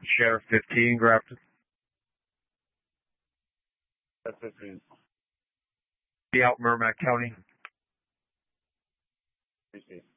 Sheriff 15, Grafton. That's 15. Be out Merrimack County. Appreciate it.